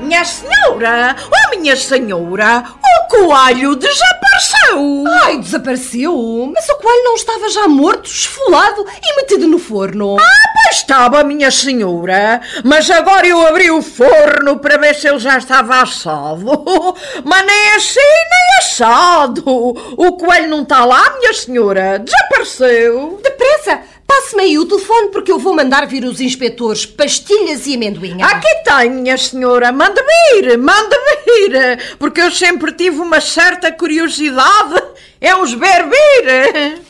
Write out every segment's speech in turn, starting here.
minha senhora! Oh, minha senhora! O coelho desapareceu! Ai, desapareceu? Mas o coelho não estava já morto, esfolado e metido no forno? Pois estava, minha senhora. Mas agora eu abri o forno para ver se ele já estava assado. Mas nem assim, nem assado. O coelho não está lá, minha senhora. Desapareceu. Depressa! Passe-me aí o telefone porque eu vou mandar vir os inspetores Pastilhas e Amendoinha. Aqui tem, minha senhora. Manda vir. Porque eu sempre tive uma certa curiosidade. É os ver vir.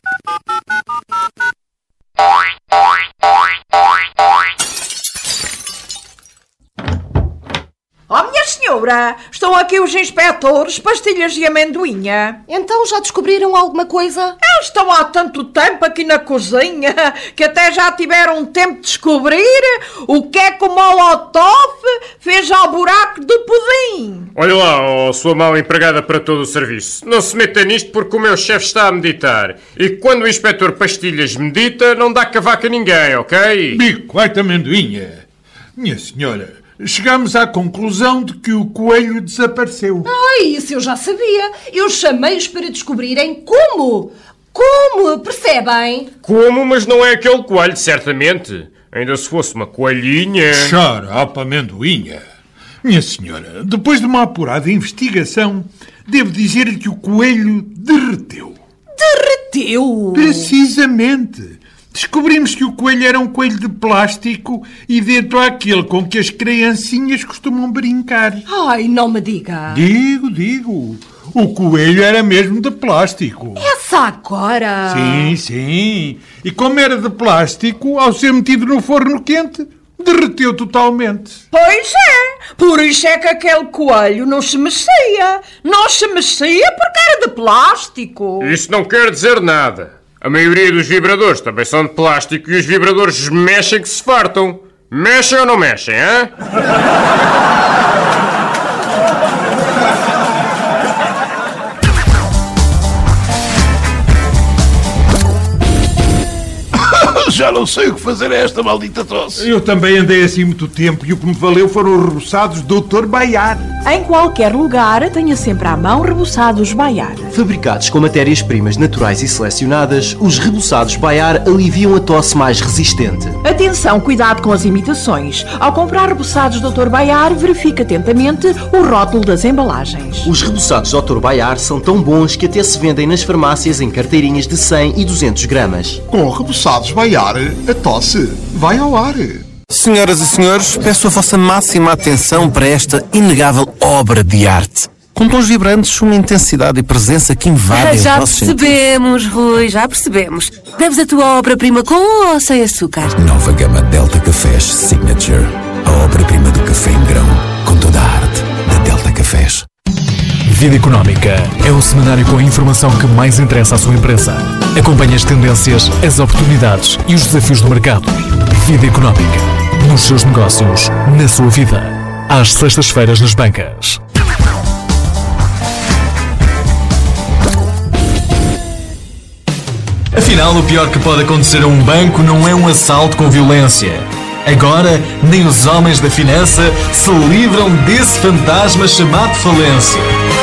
Oh, minha senhora, estão aqui os inspetores Pastilhas e Amendoinha. Então já descobriram alguma coisa? Eles estão há tanto tempo aqui na cozinha que até já tiveram tempo de descobrir o que é que o Molotov fez ao buraco do pudim. Olha lá, sua mal empregada para todo o serviço. Não se meta nisto porque o meu chefe está a meditar. E quando o inspetor Pastilhas medita, não dá cavaco a ninguém, ok? Biscoito Amendoinha. Minha senhora, chegámos à conclusão de que o coelho desapareceu. Ai, isso eu já sabia. Eu chamei-os para descobrirem como. Como, percebem? Como? Mas não é aquele coelho, certamente. Ainda se fosse uma coelhinha. Xarope Amendoinha. Minha senhora, depois de uma apurada investigação, devo dizer-lhe que o coelho derreteu. Derreteu? Precisamente. Descobrimos que o coelho era um coelho de plástico idêntico àquele com que as criancinhas costumam brincar. Ai, não me diga. Digo. O coelho era mesmo de plástico. Essa agora? Sim. E como era de plástico, ao ser metido no forno quente, derreteu totalmente. Pois é. Por isso é que aquele coelho não se mexia. Não se mexia porque era de plástico. Isso não quer dizer nada. A maioria dos vibradores também são de plástico e os vibradores mexem que se fartam. Mexem ou não mexem, hã? Já não sei o que fazer a esta maldita tosse. Eu também andei assim muito tempo e o que me valeu foram os reboçados Dr. Baiar. Em qualquer lugar, tenha sempre à mão reboçados Baiar. Fabricados com matérias-primas naturais e selecionadas, os reboçados Baiar aliviam a tosse mais resistente. Atenção, cuidado com as imitações. Ao comprar reboçados Dr. Baiar, verifique atentamente o rótulo das embalagens. Os reboçados Dr. Baiar são tão bons que até se vendem nas farmácias em carteirinhas de 100 e 200 gramas. Com reboçados Baiar, a tosse vai ao ar. Senhoras e senhores, peço a vossa máxima atenção para esta inegável obra de arte. Com tons vibrantes, uma intensidade e presença que invadem os nossos sentidos. Já percebemos, Rui, já percebemos. Deves a tua obra-prima com ou sem açúcar? Nova gama Delta Cafés Signature. A obra-prima do café em grão, com toda a arte da Delta Cafés. Vida Económica é o semanário com a informação que mais interessa à sua empresa. Acompanhe as tendências, as oportunidades e os desafios do mercado. Vida Económica. Nos seus negócios, na sua vida. Às sextas-feiras nas bancas. Afinal, o pior que pode acontecer a um banco não é um assalto com violência. Agora, nem os homens da finança se livram desse fantasma chamado falência.